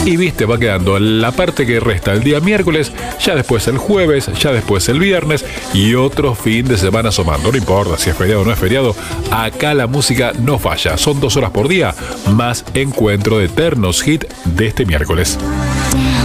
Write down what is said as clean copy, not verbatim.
Y viste, va quedando la parte que resta el día miércoles, ya después el jueves, ya después el viernes y otro fin de semana asomando. No importa si es feriado o no es feriado, acá la música no falla. Son 2 horas por día, más encuentro de eternos hits de este miércoles.